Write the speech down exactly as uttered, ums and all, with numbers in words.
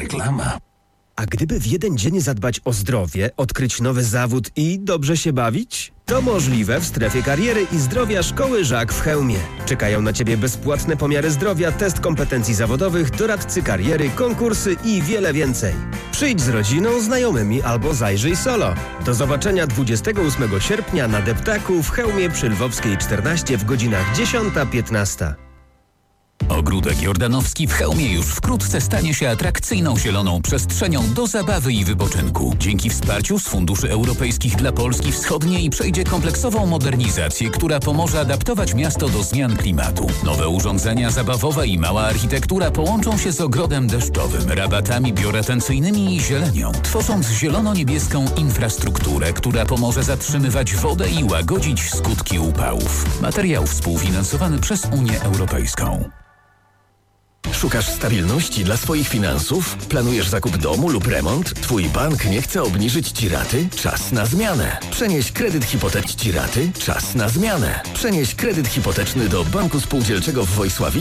reklama. A gdyby w jeden dzień zadbać o zdrowie, odkryć nowy zawód i dobrze się bawić? To możliwe w strefie kariery i zdrowia Szkoły Żak w Chełmie. Czekają na Ciebie bezpłatne pomiary zdrowia, test kompetencji zawodowych, doradcy kariery, konkursy i wiele więcej. Przyjdź z rodziną, znajomymi albo zajrzyj solo. Do zobaczenia dwudziestego ósmego sierpnia na Deptaku w Chełmie przy Lwowskiej czternaście w godzinach dziesiąta piętnaście. Ogródek Jordanowski w Chełmie już wkrótce stanie się atrakcyjną zieloną przestrzenią do zabawy i wypoczynku. Dzięki wsparciu z funduszy europejskich dla Polski Wschodniej przejdzie kompleksową modernizację, która pomoże adaptować miasto do zmian klimatu. Nowe urządzenia zabawowe i mała architektura połączą się z ogrodem deszczowym, rabatami bioretencyjnymi i zielenią, tworząc zielono-niebieską infrastrukturę, która pomoże zatrzymywać wodę i łagodzić skutki upałów. Materiał współfinansowany przez Unię Europejską. Szukasz stabilności dla swoich finansów? Planujesz zakup domu lub remont? Twój bank nie chce obniżyć Ci raty? Czas na zmianę. Przenieś kredyt hipoteczny Ci raty? Czas na zmianę. Przenieś kredyt hipoteczny do Banku Spółdzielczego w Wojsławicy